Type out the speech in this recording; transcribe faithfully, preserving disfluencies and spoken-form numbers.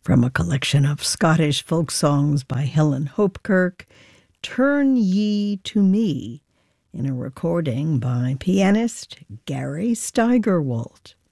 From a collection of Scottish folk songs by Helen Hopkirk, Turn Ye to Me, in a recording by pianist Gary Steigerwalt.